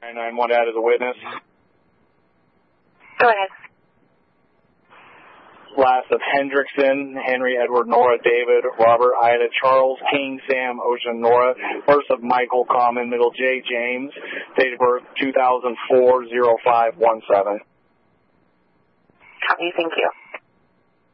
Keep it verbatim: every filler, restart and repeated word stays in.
nine nine one added as a witness. Go ahead. Last of Hendrickson, Henry, Edward, Nora, David, Robert, Ida, Charles, King, Sam, Ocean, Nora. First of Michael, Common, middle J, James. Date of birth two thousand four, oh five one seven. Copy, thank you.